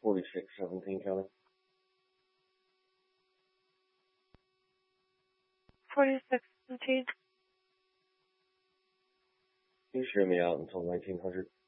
4617, Kelly. 4617. You should hear me out until 1900.